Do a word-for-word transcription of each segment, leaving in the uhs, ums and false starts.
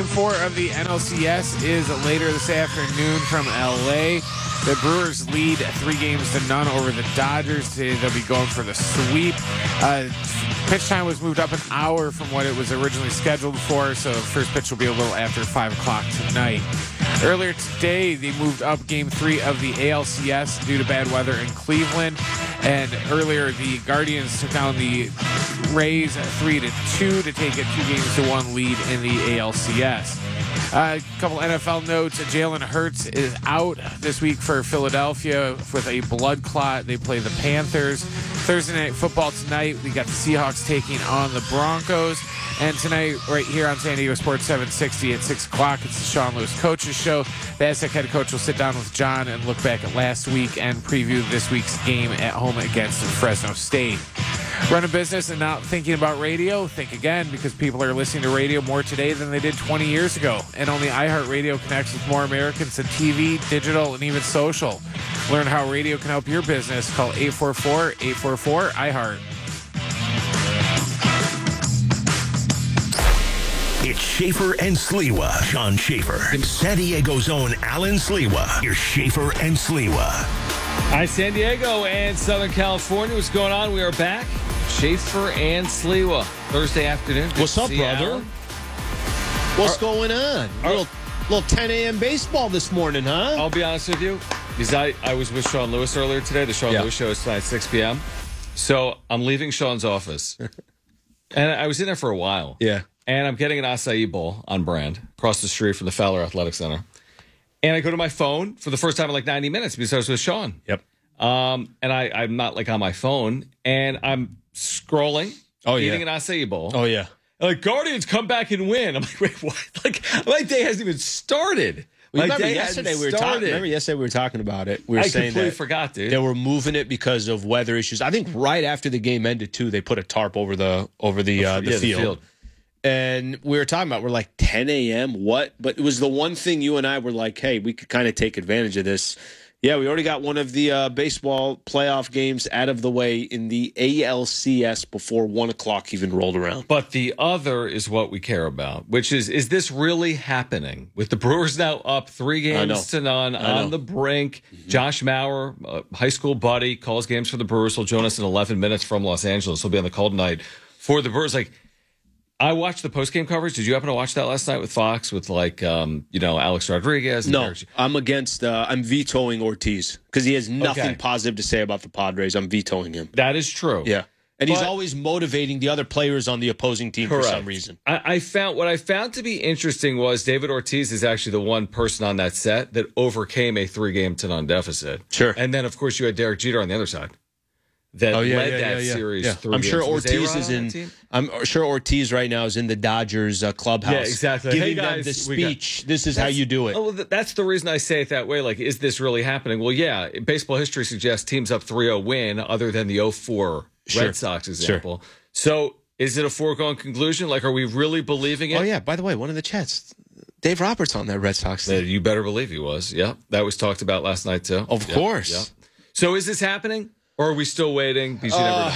Game four of the N L C S is later this afternoon from L A. The Brewers lead three games to none over the Dodgers. Today they'll be going for the sweep. Uh, pitch time was moved up an hour from what it was originally scheduled for, so first pitch will be a little after five o'clock tonight. Earlier today, they moved up Game three of the A L C S due to bad weather in Cleveland. And earlier, the Guardians took down the Rays three to two to take a two games to one lead in the A L C S. Uh, a couple N F L notes. Jalen Hurts is out this week for Philadelphia with a blood clot. They play the Panthers. Thursday Night Football tonight, we got the Seahawks taking on the Broncos. And tonight, right here on San Diego Sports seven sixty at six o'clock, it's the Sean Lewis Coaches Show. The Aztec head coach will sit down with John and look back at last week and preview this week's game at home against Fresno State. Run a business and not thinking about radio? Think again, because people are listening to radio more today than they did twenty years ago. And only iHeartRadio connects with more Americans than T V, digital, and even social. Learn how radio can help your business. Call eight four four, eight four four, I heart. It's Schaefer and Sliwa. Sean Schaefer. San Diego's own Alan Sliwa. Here's Schaefer and Sliwa. Hi, San Diego and Southern California. What's going on? We are back. Schaefer and Sliwa. Thursday afternoon. Good What's up, brother? Alan. What's Are, going on? A little, little ten a.m. baseball this morning, huh? I'll be honest with you, because I, I was with Sean Lewis earlier today. The Sean Yeah. Lewis show is tonight at six p.m. So I'm leaving Sean's office. And I was in there for a while. Yeah. And I'm getting an acai bowl on brand across the street from the Fowler Athletic Center. And I go to my phone for the first time in like ninety minutes because I was with Sean. Yep. Um, and I, I'm not like on my phone. And I'm scrolling, Oh, yeah. eating an acai bowl. Oh, yeah. Like, Guardians come back and win. I'm like, wait, what? Like, my day hasn't even started. Well, My remember day yesterday hasn't we were talking. started. Remember yesterday we were talking about it. We were I saying completely that forgot, dude. they were moving it because of weather issues. I think right after the game ended too, they put a tarp over the over the uh, the, Yeah, field. the field. And we were talking about we're like ten a.m. What? But it was the one thing you and I were like, hey, we could kind of take advantage of this. Yeah, we already got one of the uh, baseball playoff games out of the way in the A L C S before one o'clock even rolled around. But the other is what we care about, which is, is this really happening? With the Brewers now up three games to none on the brink. Mm-hmm. Josh Mauer, a high school buddy, calls games for the Brewers. He'll join us in eleven minutes from Los Angeles. He'll be on the call tonight for the Brewers. Like, I watched the post-game coverage. Did you happen to watch that last night with Fox with, like, um, you know, Alex Rodriguez? And No, Derek- I'm against, uh, I'm vetoing Ortiz because he has nothing Okay. positive to say about the Padres. I'm vetoing him. That is true. Yeah. And he's But- always motivating the other players on the opposing team Correct. for some reason. I, I found what I found to be interesting was David Ortiz is actually the one person on that set that overcame a three-game to none deficit. Sure. And then, of course, you had Derek Jeter on the other side that Oh, yeah, led yeah, that yeah, yeah. series Yeah. through. I'm sure games. Was Ortiz A-Rod is on in. that team? I'm sure Ortiz right now is in the Dodgers uh, clubhouse. Yeah, exactly. Giving Hey, them guys, the we got- speech. This is how you do it. Oh, well, th- that's the reason I say it that way. Like, is this really happening? Well, yeah. Baseball history suggests teams up three oh win, other than the oh four Sure. Red Sox example. So, is it a foregone conclusion? Like, are we really believing it? Oh yeah. By the way, one of the chats, Dave Roberts on that Red Sox Uh, team. You better believe he was. Yep. That was talked about last night, too. Of Yep, course. yep. So is this happening? Or are we still waiting? Because you never Uh, know.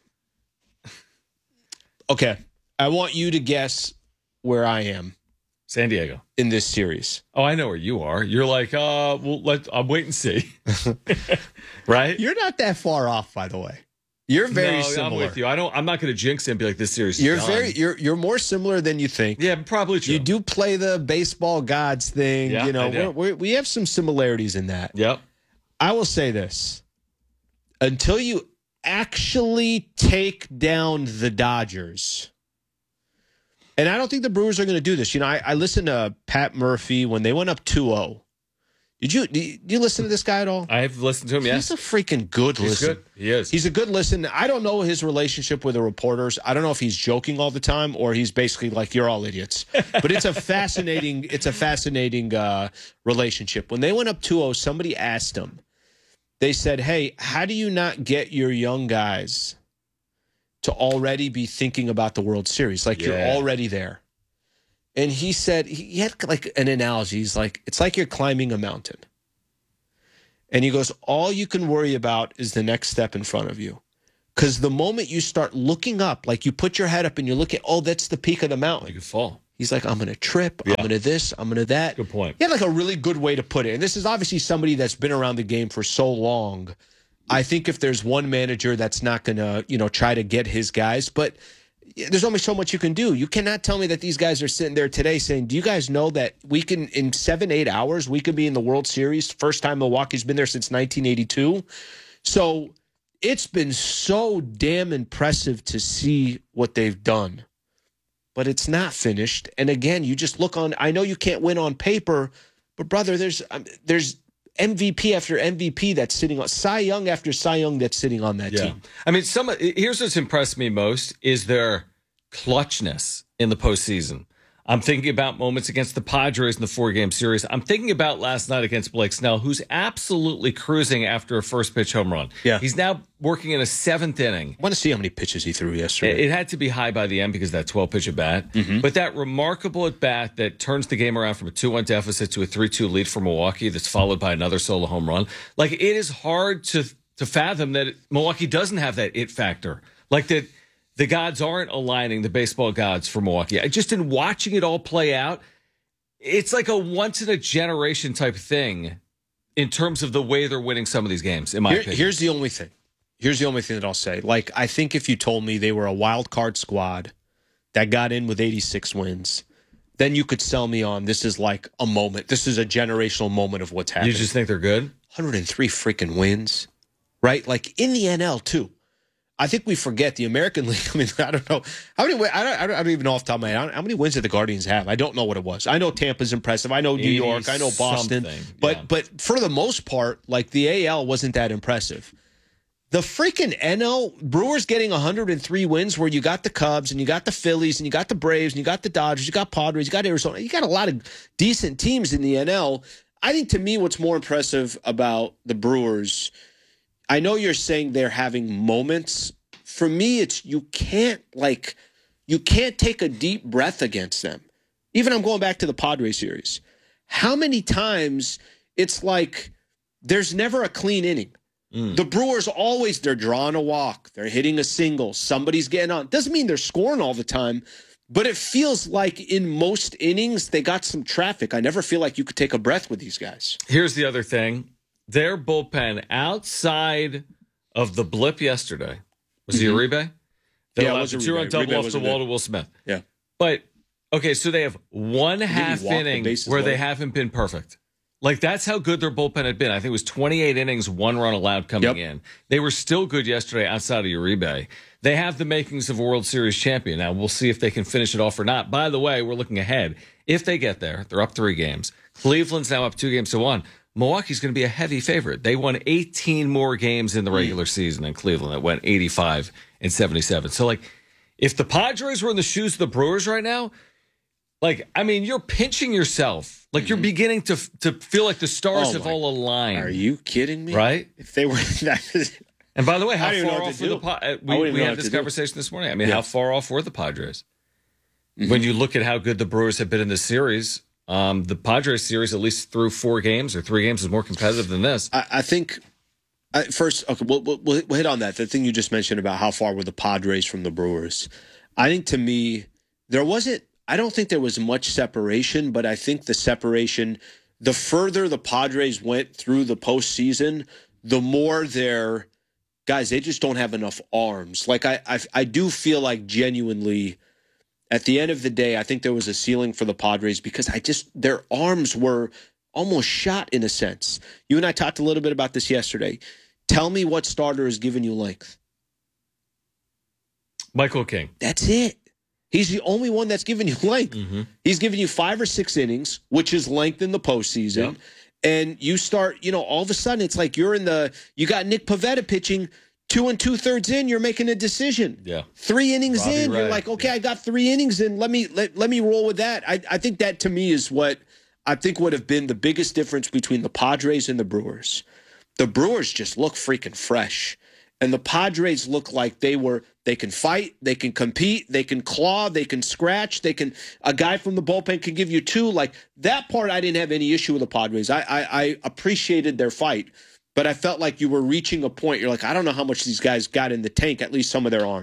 Okay, I want you to guess where I am San Diego. in this series. Oh, I know where you are. You're like, uh, well, let I'll wait and see. Right? You're not that far off, by the way. You're very no, similar. I'm with you. I don't. I'm not going to jinx it and be like, this series is You're done. very. You're you're more similar than you think. Yeah, probably true. You do play the baseball gods thing. Yeah, you know, I do. we're, we're, we have some similarities in that. Yep. I will say this: until you actually take down the Dodgers, and I don't think the Brewers are going to do this. You know, I, I listened to Pat Murphy when they went up two oh. Did you did you listen to this guy at all? I have listened to him, yes. He's a freaking good He's listen. good. He is. He's a good listen. I don't know his relationship with the reporters. I don't know if he's joking all the time or he's basically like, you're all idiots. But it's a fascinating, it's a fascinating uh, relationship. When they went up two oh, somebody asked him, they said, hey, how do you not get your young guys to already be thinking about the World Series? Like, Yeah. you're already there. And he said, he had like an analogy. He's like, it's like you're climbing a mountain. And he goes, all you can worry about is the next step in front of you. Because the moment you start looking up, like you put your head up and you look at, oh, that's the peak of the mountain. You could fall. He's like, I'm going to trip. Yeah. I'm going to this. I'm going to that. Good point. He had like a really good way to put it. And this is obviously somebody that's been around the game for so long. I think if there's one manager that's not going to, you know, try to get his guys, but there's only so much you can do. You cannot tell me that these guys are sitting there today saying, do you guys know that we can, in seven, eight hours, we could be in the World Series? First time Milwaukee's been there since nineteen eighty-two. So it's been so damn impressive to see what they've done. But it's not finished. And again, you just look on, I know you can't win on paper, but brother, there's um, there's M V P after M V P that's sitting on, Cy Young after Cy Young that's sitting on that yeah. team. I mean, some here's what's impressed me most is their clutchness in the postseason. I'm thinking about moments against the Padres in the four-game series. I'm thinking about last night against Blake Snell, who's absolutely cruising after a first-pitch home run. Yeah. He's now working in a seventh inning. I want to see how many pitches he threw yesterday. It, it had to be high by the end because of that twelve-pitch at-bat. Mm-hmm. But that remarkable at-bat that turns the game around from a two one deficit to a three two lead for Milwaukee that's followed by another solo home run. Like, it is hard to, to fathom that Milwaukee doesn't have that it factor. Like, that the gods aren't aligning, the baseball gods for Milwaukee. I just in watching it all play out, it's like a once-in-a-generation type thing in terms of the way they're winning some of these games, in my Here, opinion. Here's the only thing. Here's the only thing that I'll say. Like, I think if you told me they were a wild card squad that got in with eighty-six wins, then you could sell me on this is like a moment. This is a generational moment of what's happening. You just think they're good? one hundred three freaking wins, right? Like, in the N L, too. I think we forget the American League. I mean, I don't know how many. I don't. I don't, I don't even know off the top of my head how many wins did the Guardians have. I don't know what it was. I know Tampa's impressive. I know New York. I know Boston. But yeah. but for the most part, like the A L wasn't that impressive. The freaking N L Brewers getting one hundred three wins, where you got the Cubs and you got the Phillies and you got the Braves and you got the Dodgers, you got Padres, you got Arizona, you got a lot of decent teams in the N L. I think to me, what's more impressive about the Brewers, I know you're saying they're having moments. For me, it's you can't like you can't take a deep breath against them. Even I'm going back to the Padres series. How many times it's like there's never a clean inning. Mm. The Brewers always, they're drawing a walk. They're hitting a single. Somebody's getting on. Doesn't mean they're scoring all the time, but it feels like in most innings, they got some traffic. I never feel like you could take a breath with these guys. Here's the other thing. Their bullpen outside of the blip yesterday, was mm-hmm. he Uribe? They yeah, allowed it was the a two-run double Uribe off the wall to Will Smith. Yeah. But, okay, so they have one half inning the where low. they haven't been perfect. Like, that's how good their bullpen had been. I think it was twenty-eight innings, one run allowed coming yep. in. They were still good yesterday outside of Uribe. They have the makings of a World Series champion. Now, we'll see if they can finish it off or not. By the way, we're looking ahead. If they get there, they're up three games. Cleveland's now up two games to one. Milwaukee's going to be a heavy favorite. They won eighteen more games in the regular season than Cleveland. That went eighty-five and seventy-seven. So, like, if the Padres were in the shoes of the Brewers right now, like, I mean, you're pinching yourself. Like, you're beginning to to feel like the stars oh have my, all aligned. Are you kidding me? Right? If they were and by the way, how far far off were the Padres? We, we had this conversation do. this morning. I mean, yeah. how far off were the Padres? Mm-hmm. When you look at how good the Brewers have been in this series, um, the Padres series, at least through four games or three games, is more competitive than this. I, I think, I, first, okay, we'll, we'll, we'll hit on that. The thing you just mentioned about how far were the Padres from the Brewers. I think, to me, there wasn't, I don't think there was much separation, but I think the separation, the further the Padres went through the postseason, the more they're, guys, they just don't have enough arms. Like, I, I, I do feel like genuinely, at the end of the day, I think there was a ceiling for the Padres because I just, their arms were almost shot in a sense. You and I talked a little bit about this yesterday. Tell me what starter has given you length. Michael King. That's it. He's the only one that's given you length. Mm-hmm. He's given you five or six innings, which is length in the postseason. Yep. And you start, you know, all of a sudden it's like you're in the, you got Nick Pivetta pitching two and two thirds in, you're making a decision. Yeah. Three innings Robbie in, Ray. You're like, okay, yeah. I got three innings in. Let me, let, let me roll with that. I, I think that to me is what I think would have been the biggest difference between the Padres and the Brewers. The Brewers just look freaking fresh. And the Padres look like they were, they can fight, they can compete, they can claw, they can scratch, they can, a guy from the bullpen can give you two. Like, that part, I didn't have any issue with the Padres. I, I, I appreciated their fight, but I felt like you were reaching a point. You're like, I don't know how much these guys got in the tank, at least some of their arms.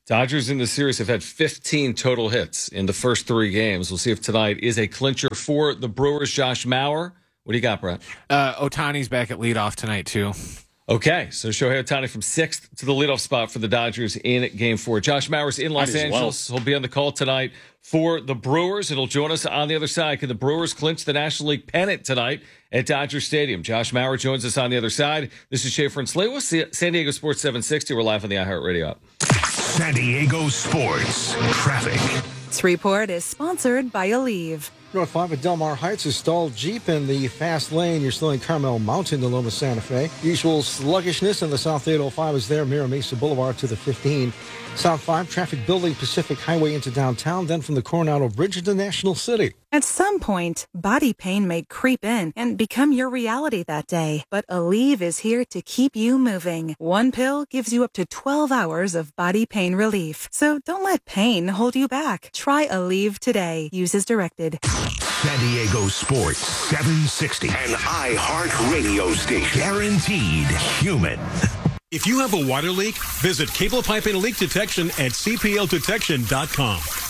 Dodgers in the series have had fifteen total hits in the first three games. We'll see if tonight is a clincher for the Brewers. Josh Mauer, what do you got, Brett? Uh, Ohtani's back at leadoff tonight, too. Okay, so Shohei Ohtani from sixth to the leadoff spot for the Dodgers in Game Four. Josh Mauer's in Los Angeles. Well. He'll be on the call tonight for the Brewers, and he'll join us on the other side. Can the Brewers clinch the National League pennant tonight at Dodger Stadium? Josh Mauer joins us on the other side. This is Schaefer and Sliwa, San Diego Sports seven sixty. We're live on the iHeartRadio app. San Diego Sports Traffic. This report is sponsored by Aleve. North five at Del Mar Heights, a stalled Jeep in the fast lane. You're still in Carmel Mountain to Loma Santa Fe. Usual sluggishness in the South eight oh five is there. Mira Mesa Boulevard to the fifteen. South five, traffic building Pacific Highway into downtown, then from the Coronado Bridge into National City. At some point, body pain may creep in and become your reality that day. But Aleve is here to keep you moving. One pill gives you up to twelve hours of body pain relief. So don't let pain hold you back. Try Aleve today. Use as directed. San Diego Sports seven sixty. An iHeartRadio station. Guaranteed human. If you have a water leak, visit Cable Pipe and Leak Detection at c p l detection dot com.